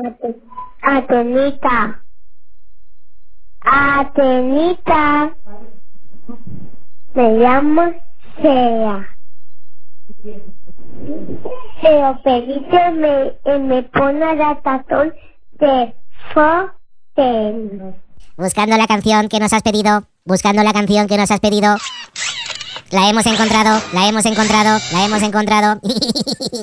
Atenita. Atenita. Me llamo Sea. Pero Felipe me pone la tazón de Foten. Buscando la canción que nos has pedido. Buscando la canción que nos has pedido. La hemos encontrado, la hemos encontrado, la hemos encontrado.